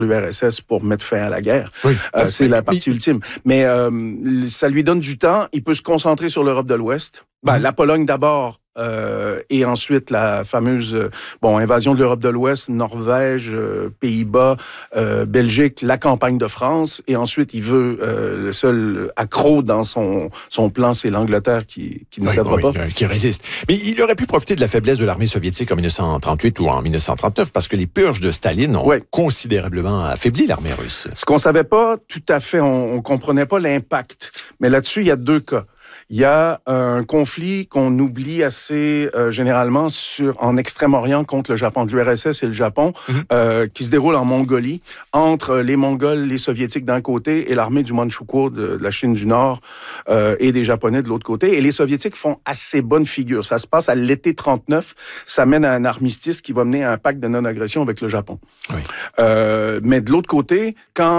l'URSS pour mettre fin à la guerre. Oui, c'est la partie ultime. Mais ça lui donne du temps. Il peut se concentrer sur l'Europe de l'Ouest. La Pologne d'abord. Et ensuite la fameuse invasion de l'Europe de l'Ouest, Norvège, Pays-Bas, Belgique, la campagne de France, et ensuite il veut le seul accro dans son plan, c'est l'Angleterre qui ne cédera pas, qui résiste. Mais il aurait pu profiter de la faiblesse de l'armée soviétique en 1938 ou en 1939 parce que les purges de Staline ont considérablement affaibli l'armée russe. Ce qu'on savait pas tout à fait, on comprenait pas l'impact, mais là-dessus il y a deux cas. Il y a un conflit qu'on oublie assez généralement en Extrême-Orient contre le Japon, de l'URSS et le Japon, qui se déroule en Mongolie, entre les Mongols, les Soviétiques d'un côté et l'armée du Manchukuo de la Chine du Nord et des Japonais de l'autre côté. Et les Soviétiques font assez bonne figure. Ça se passe à l'été 39. Ça mène à un armistice qui va mener à un pacte de non-agression avec le Japon. Oui. Mais de l'autre côté,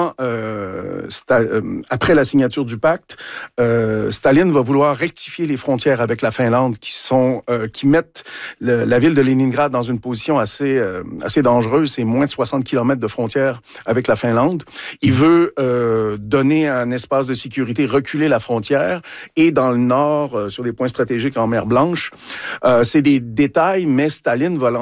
après la signature du pacte, Staline va vouloir rectifier les frontières avec la Finlande qui mettent la ville de Leningrad dans une position assez dangereuse. C'est moins de 60 km de frontières avec la Finlande. Il veut donner un espace de sécurité, reculer la frontière, et dans le nord, sur des points stratégiques en mer Blanche. C'est des détails, mais Staline va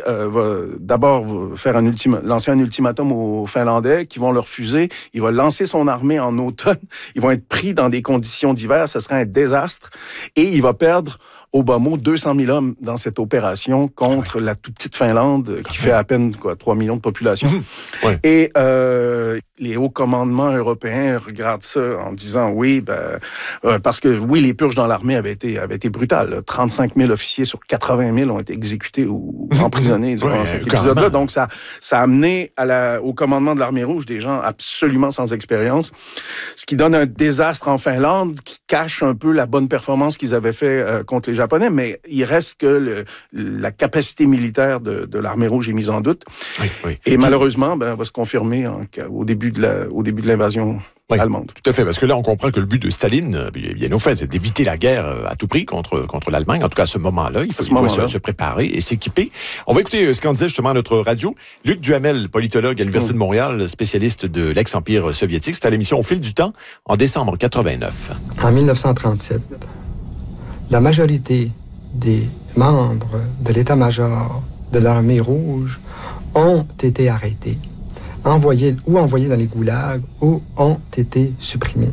d'abord lancer un ultimatum aux Finlandais qui vont le refuser. Il va lancer son armée en automne. Ils vont être pris dans des conditions d'hiver. Ce sera un désastre. Et il va perdre, au bas mot, 200 000 hommes dans cette opération contre la toute petite Finlande qui fait à peine 3 millions de population. Et les hauts commandements européens regardent ça en disant parce que les purges dans l'armée avaient été brutales. 35 000 officiers sur 80 000 ont été exécutés ou emprisonnés durant cet épisode-là. Donc ça a amené au commandement de l'armée rouge des gens absolument sans expérience, ce qui donne un désastre en Finlande qui cache un peu la bonne performance qu'ils avaient fait contre les Japonais, mais il reste que la capacité militaire de l'armée rouge est mise en doute. Et malheureusement, va se confirmer au début de l'invasion allemande. Tout à fait, parce que là, on comprend que le but de Staline, bien au fait, c'est d'éviter la guerre à tout prix contre l'Allemagne. En tout cas, à ce moment-là, il faut se préparer et s'équiper. On va écouter ce qu'en disait justement notre radio. Luc Duhamel, politologue à l'Université de Montréal, spécialiste de l'ex-empire soviétique. C'était à l'émission Au fil du temps, en décembre 89. En 1937, la majorité des membres de l'état-major de l'armée rouge ont été arrêtés, envoyés dans les goulags ou ont été supprimés.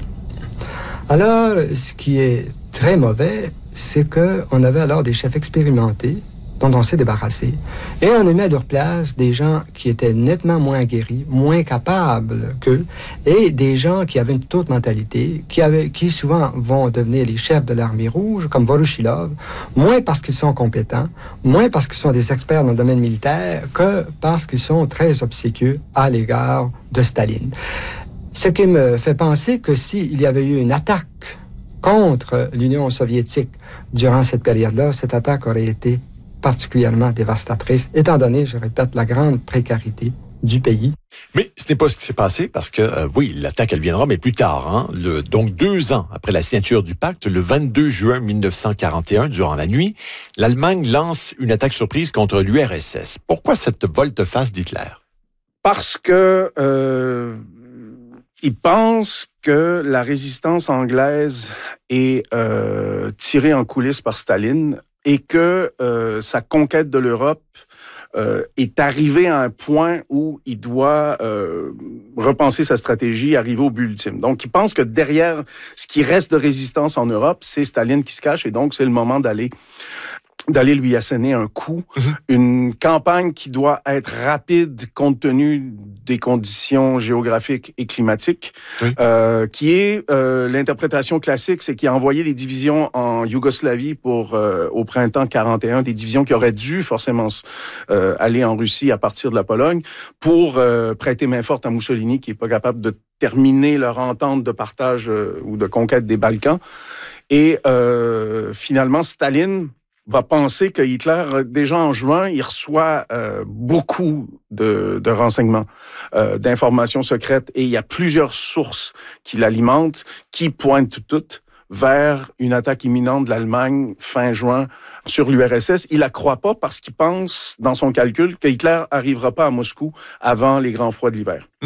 Alors, ce qui est très mauvais, c'est qu'on avait alors des chefs expérimentés dont on s'est débarrassé, et on a mis à leur place des gens qui étaient nettement moins aguerris, moins capables qu'eux, et des gens qui avaient une toute autre mentalité, qui souvent vont devenir les chefs de l'armée rouge, comme Voroshilov, moins parce qu'ils sont compétents, moins parce qu'ils sont des experts dans le domaine militaire, que parce qu'ils sont très obséquieux à l'égard de Staline. Ce qui me fait penser que s'il y avait eu une attaque contre l'Union soviétique durant cette période-là, cette attaque aurait été particulièrement dévastatrice, étant donné, je répète, la grande précarité du pays. Mais ce n'est pas ce qui s'est passé parce que, l'attaque, elle viendra, mais plus tard. Donc, 2 ans après la signature du pacte, le 22 juin 1941, durant la nuit, l'Allemagne lance une attaque surprise contre l'URSS. Pourquoi cette volte-face d'Hitler? Parce que il pense que la résistance anglaise est tirée en coulisses par Staline, et que sa conquête de l'Europe est arrivée à un point où il doit repenser sa stratégie, arriver au but ultime. Donc, il pense que derrière ce qui reste de résistance en Europe, c'est Staline qui se cache, et donc c'est le moment d'aller lui asséner un coup. Une campagne qui doit être rapide compte tenu des conditions géographiques et climatiques, qui est l'interprétation classique, c'est qu'il a envoyé des divisions en Yougoslavie au printemps 41, des divisions qui auraient dû forcément aller en Russie à partir de la Pologne pour prêter main forte à Mussolini, qui est pas capable de terminer leur entente de partage ou de conquête des Balkans. Et finalement, Staline va penser que Hitler, déjà en juin, il reçoit beaucoup de renseignements, d'informations secrètes, et il y a plusieurs sources qui l'alimentent, qui pointent toutes vers une attaque imminente de l'Allemagne fin juin sur l'URSS. Il la croit pas parce qu'il pense, dans son calcul, que Hitler arrivera pas à Moscou avant les grands froids de l'hiver.